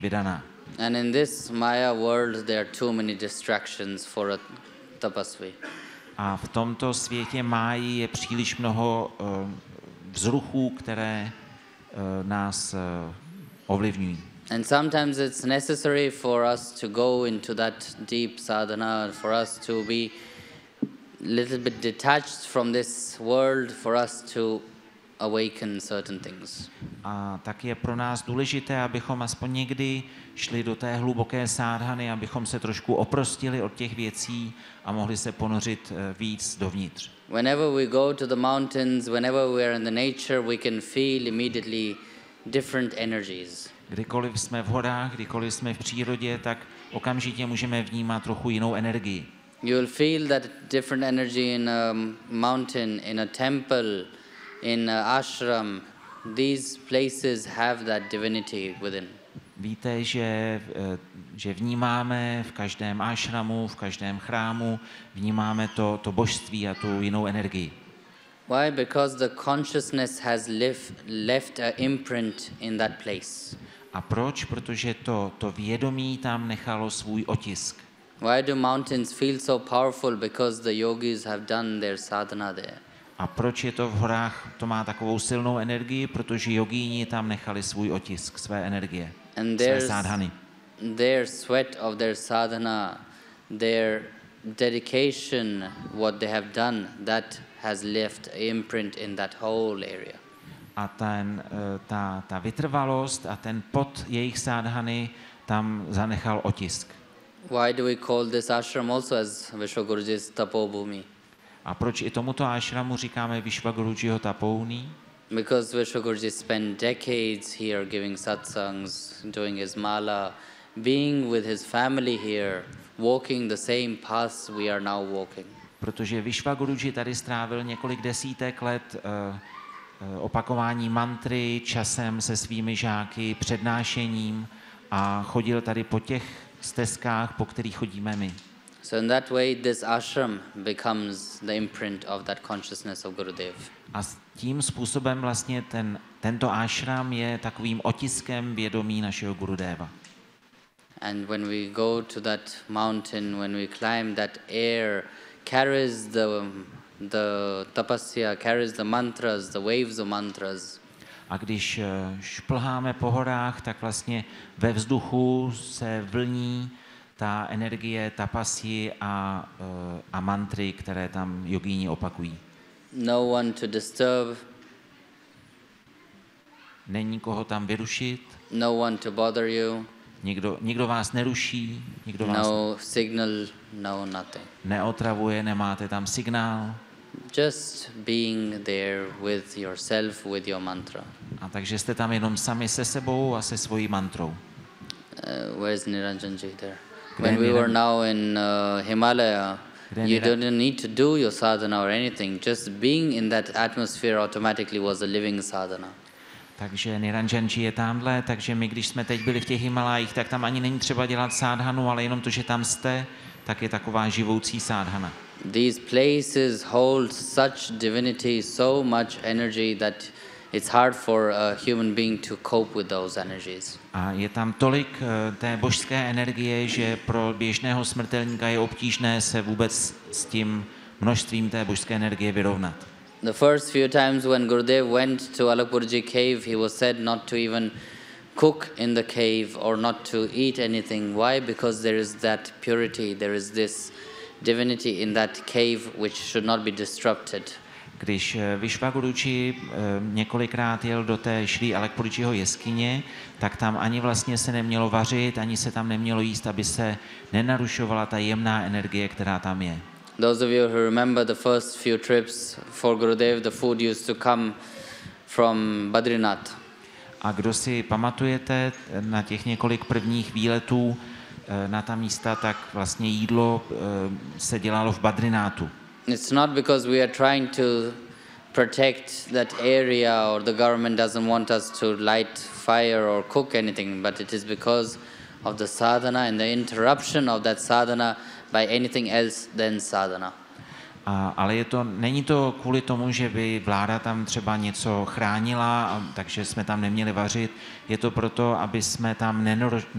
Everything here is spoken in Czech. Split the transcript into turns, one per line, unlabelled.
vydaná.
And in this Maya world, there are too many distractions for a tapasvi.
A v tomto světě máji je příliš mnoho vzruchů, které nás ovlivňují.
And sometimes it's necessary for us to go into that deep sadhana, for us to be little bit detached from this world, for us to awaken certain things.
A tak je pro nás důležité, abychom aspoň někdy šli do té hluboké sádhany, abychom se trošku oprostili od těch věcí a mohli se ponořit víc dovnitř.
Whenever we go to the mountains, whenever we are in the nature, we can feel immediately different energies.
Kdykoliv jsme v horách, kdykoliv jsme v přírodě, tak okamžitě můžeme vnímat trochu jinou energii.
You will feel that different energy in a mountain, in a temple, in an ashram. These places have that divinity within.
Víte, že vnímáme v každém ashramu, v každém chrámu, vnímáme to božství a tu jinou energii.
Why? Because the consciousness has left an imprint in that place.
A proč? Protože to vědomí tam nechalo svůj otisk.
Why do mountains feel so powerful? Because the yogis have done their sadhana there.
A proč je to v horách, to má takovou silnou energii? Protože jogíni tam nechali svůj otisk, své energie, své sádhany.
Their sweat of their sadhana, their dedication, what they have done, that has left an imprint in that whole area.
A ta vytrvalost a ten pot jejich sádhany tam zanechal otisk.
Why do we call this ashram also as Vishwaguruji's tapobhumi?
A proč i tomuto ashramu říkáme Vishwagurujiho tapouni?
Because Vishwaguruji spent decades here giving satsangs, doing his mala, being with his family here, walking the same paths we are now walking.
Protože Vishwaguruji tady strávil několik desítek let opakování mantry, časem se svými žáky, přednášením a chodil tady po těch stezkách, po kterých chodíme my.
So in that way, this ashram becomes the imprint of that consciousness of Gurudev.
A tím způsobem vlastně tento ashram je takovým otiskem vědomí našeho Gurudeva.
And when we go to that mountain, when we climb, that air carries the tapasya, carries the mantras, the waves of mantras.
A když šplháme po horách, tak vlastně ve vzduchu se vlní ta energie tapasy a mantry, které tam jogíni opakují.
No one to disturb.
Není koho tam vyrušit.
No one to bother you.
Nikdo vás neruší, nikdo vás
no signal, no nothing.
Neotravuje, nemáte tam signál.
Just being there with yourself, with your mantra.
A takže jste tam jenom sami se sebou a se svojí mantrou.
Where's Niranjanji there? When we were now in Himalaya, you didn't need to do your sadhana or anything. Just being in that atmosphere automatically was a living sadhana.
Takže Niranjanji je tamhle, takže my, když jsme teď byli v těch Himalajích, tak tam ani není třeba dělat sádhanu, ale jenom to, že tam jste, tak je taková živoucí sádhana.
These places hold such divinity, so much energy that it's hard for a human being to cope with those energies.
A je tam tolik té božské energie, že pro běžného smrtelníka je obtížné se vůbec s tím množstvím té božské energie vyrovnat.
The first few times when Gurudev went to Alakpurji cave, he was said not to even cook in the cave or not to eat anything. Why? Because there is that purity, there is this divinity in that cave which should not be disrupted.
Když Vishwaguruji několikrát jel do té Šrí Alakpurjiho jeskyně, tak tam ani vlastně se nemělo vařit, ani se tam nemělo jíst, aby se nenarušovala ta jemná energie, která tam je.
Those of you who remember the first few trips for Gurudev, the food used to come from Badrinath.
A kdo si pamatujete na těch několik prvních výletů na ta místa, tak vlastně jídlo se dělalo v Badrinátu.
It's not because we are trying to protect that area or the government doesn't want us to light fire or cook anything, but it is because of the sadhana and the interruption of that sadhana by anything else than sadhana.
Ale není to kvůli tomu, že by vláda tam třeba něco chránila, takže jsme tam neměli vařit. Je to proto, aby jsme tam